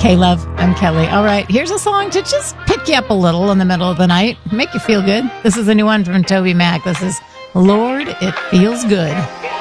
Hey, love, I'm Kelly. All right, here's a song to just pick you up a little in the middle of the night, make you feel good. This is a new one from Toby Mac. This is Lord, It Feels Good.